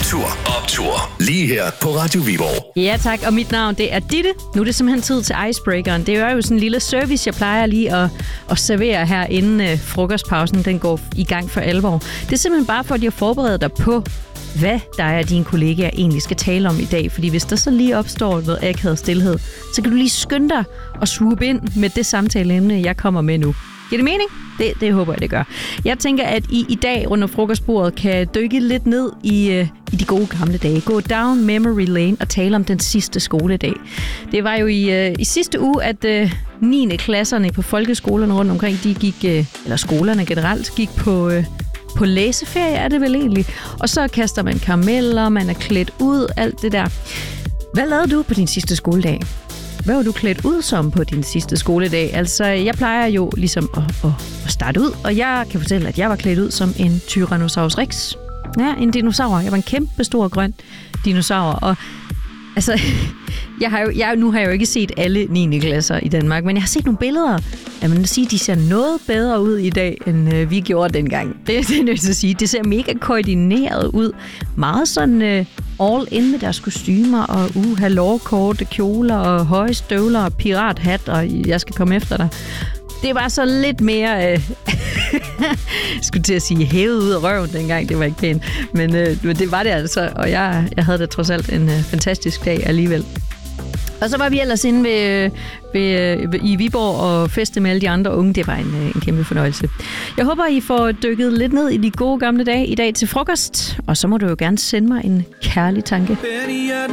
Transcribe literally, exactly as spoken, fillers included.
Optur, optur. Lige her på Radio Viborg. Ja tak, og mit navn det er Ditte. Nu er det simpelthen tid til icebreakeren. Det er jo sådan en lille service, jeg plejer lige at, at servere her, inden uh, frokostpausen den går i gang for alvor. Det er simpelthen bare for, at jeg forbereder dig på, hvad der er, dine kollegaer egentlig skal tale om i dag. Fordi hvis der så lige opstår noget akavet stilhed, så kan du lige skynde dig og swoop ind med det samtaleemne, jeg kommer med nu. Giver det mening? Det, det håber jeg, det gør. Jeg tænker, at I i dag under frokostbordet kan dykke lidt ned i, uh, i de gode gamle dage. Gå down memory lane og tale om den sidste skoledag. Det var jo i, uh, i sidste uge, at uh, niende klasserne på folkeskolerne rundt omkring, de gik, uh, eller skolerne generelt, gik på... Uh, På læseferie er det vel egentlig. Og så kaster man karameller, man er klædt ud, alt det der. Hvad lavede du på din sidste skoledag? Hvad var du klædt ud som på din sidste skoledag? Altså, jeg plejer jo ligesom at, at, at starte ud, og jeg kan fortælle, at jeg var klædt ud som en Tyrannosaurus Rex. Ja, en dinosaur. Jeg var en kæmpe stor grøn dinosaur, og altså, jeg har jo, jeg, nu har jeg jo ikke set alle niende klasser i Danmark, men jeg har set nogle billeder. Jeg vil sige, de ser noget bedre ud i dag, end øh, vi gjorde dengang. Det, det er nødt til at sige. Det ser mega koordineret ud. Meget sådan øh, all in med deres kostymer, og uh, halvårkorte kjoler, og høje støvler, og pirathat, og jeg skal komme efter dig. Det var så lidt mere, øh, skulle til at sige, hævet ud af røven dengang. Det var ikke pænt, men øh, det var det altså, og jeg, jeg havde da trods alt en øh, fantastisk dag alligevel. Og så var vi ellers inde ved, ved, ved, i Viborg og feste med alle de andre unge. Det var en, en kæmpe fornøjelse. Jeg håber, I får dykket lidt ned i de gode gamle dage i dag til frokost. Og så må du jo gerne sende mig en kærlig tanke.